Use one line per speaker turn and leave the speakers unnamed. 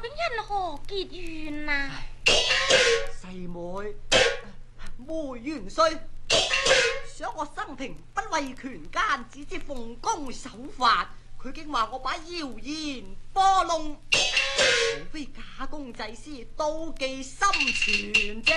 因何結怨啊？
細妹，梅元帥想我生平不為權奸，只知奉公守法。佢竟話我把謠言播弄，無非假公濟私，妒忌心存啫。